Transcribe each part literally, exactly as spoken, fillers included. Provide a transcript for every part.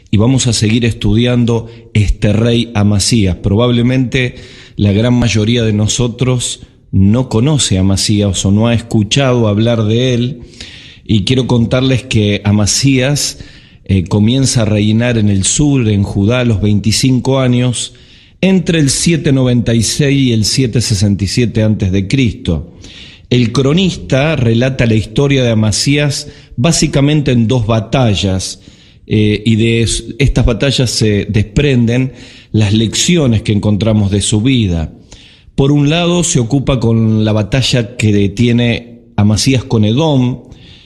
y vamos a seguir estudiando este rey Amasías. Probablemente la gran mayoría de nosotros no conoce a Amasías o no ha escuchado hablar de él, y quiero contarles que Amasías eh, comienza a reinar en el sur, en Judá, a los veinticinco años, entre el setecientos noventa y seis y el setecientos sesenta y siete antes de Cristo. El cronista relata la historia de Amasías básicamente en dos batallas, eh, y de estas batallas se desprenden las lecciones que encontramos de su vida. Por un lado, se ocupa con la batalla que tiene Amasías con Edom,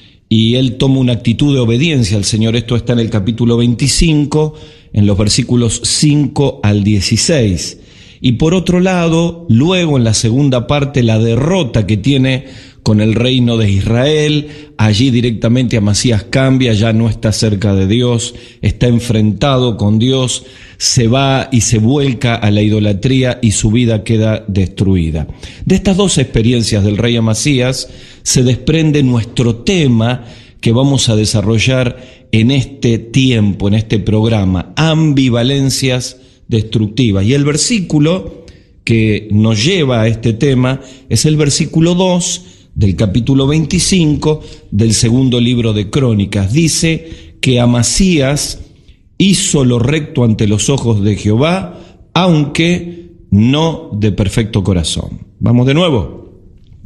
y él toma una actitud de obediencia al Señor. Esto está en el capítulo veinticinco, en los versículos cinco al dieciséis. Y por otro lado, luego en la segunda parte, la derrota que tiene con el reino de Israel. Allí directamente Amasías cambia, ya no está cerca de Dios, está enfrentado con Dios, se va y se vuelca a la idolatría y su vida queda destruida. De estas dos experiencias del rey Amasías se desprende nuestro tema que vamos a desarrollar en este tiempo, en este programa, ambivalencias destructivas. Y el versículo que nos lleva a este tema es el versículo dos del capítulo veinticinco del segundo libro de Crónicas. Dice que Amasías hizo lo recto ante los ojos de Jehová, aunque no de perfecto corazón. Vamos de nuevo.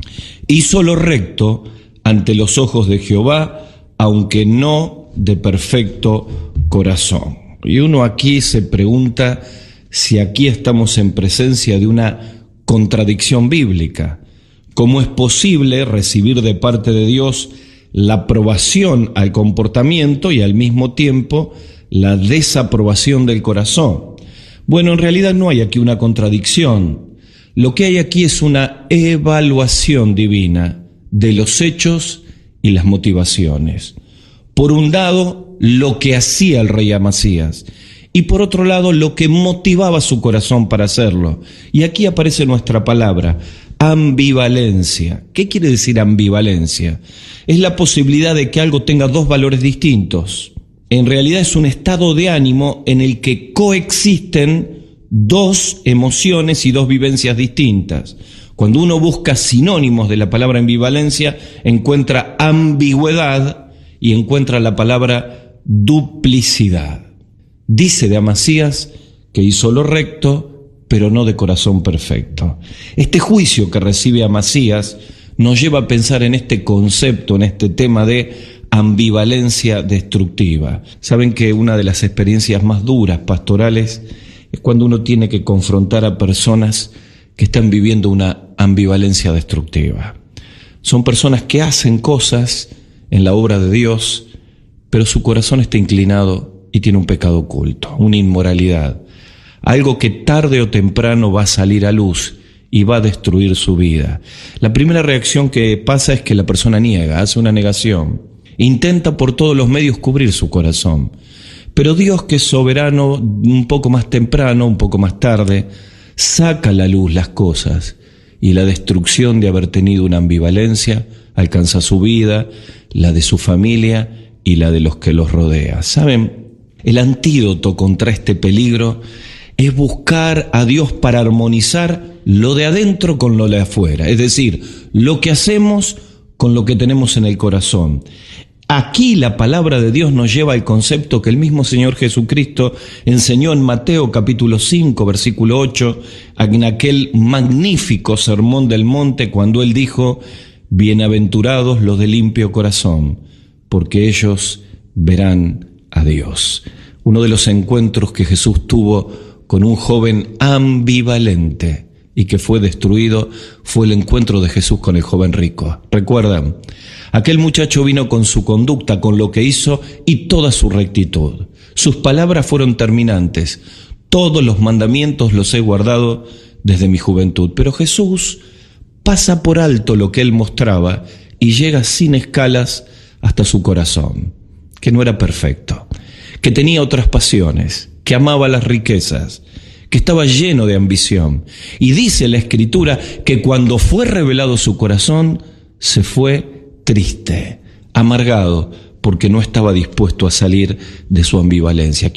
Hizo lo recto ante los ojos de Jehová, aunque no de perfecto corazón. Y uno aquí se pregunta si aquí estamos en presencia de una contradicción bíblica. ¿Cómo es posible recibir de parte de Dios la aprobación al comportamiento y al mismo tiempo la desaprobación del corazón? Bueno, en realidad no hay aquí una contradicción. Lo que hay aquí es una evaluación divina de los hechos y las motivaciones. Por un lado, lo que hacía el rey Amasías, y por otro lado, lo que motivaba su corazón para hacerlo. Y aquí aparece nuestra palabra, ambivalencia. ¿Qué quiere decir ambivalencia? Es la posibilidad de que algo tenga dos valores distintos. En realidad es un estado de ánimo en el que coexisten dos emociones y dos vivencias distintas. Cuando uno busca sinónimos de la palabra ambivalencia, encuentra ambigüedad y encuentra la palabra duplicidad. Dice de Amasías que hizo lo recto, pero no de corazón perfecto. Este juicio que recibe Amasías nos lleva a pensar en este concepto, en este tema de ambivalencia destructiva. Saben que una de las experiencias más duras pastorales es cuando uno tiene que confrontar a personas que están viviendo una ambivalencia destructiva. Son personas que hacen cosas en la obra de Dios, pero su corazón está inclinado y tiene un pecado oculto, una inmoralidad, algo que tarde o temprano va a salir a luz y va a destruir su vida. La primera reacción que pasa es que la persona niega, hace una negación, intenta por todos los medios cubrir su corazón. Pero Dios, que es soberano, un poco más temprano, un poco más tarde, saca a la luz las cosas, y la destrucción de haber tenido una ambivalencia alcanza su vida, la de su familia y la de los que los rodea. ¿Saben? El antídoto contra este peligro es buscar a Dios para armonizar lo de adentro con lo de afuera, es decir, lo que hacemos con lo que tenemos en el corazón. Aquí la palabra de Dios nos lleva al concepto que el mismo Señor Jesucristo enseñó en Mateo capítulo cinco, versículo ocho, en aquel magnífico sermón del monte, cuando Él dijo: bienaventurados los de limpio corazón, porque ellos verán a Dios. Uno de los encuentros que Jesús tuvo con un joven ambivalente y que fue destruido fue el encuentro de Jesús con el joven rico. ¿Recuerdan? Aquel muchacho vino con su conducta, con lo que hizo y toda su rectitud. Sus palabras fueron terminantes: todos los mandamientos los he guardado desde mi juventud. Pero Jesús pasa por alto lo que él mostraba y llega sin escalas hasta su corazón, que no era perfecto, que tenía otras pasiones, que amaba las riquezas, que estaba lleno de ambición. Y dice la Escritura que cuando fue revelado su corazón, se fue triste, amargado, porque no estaba dispuesto a salir de su ambivalencia.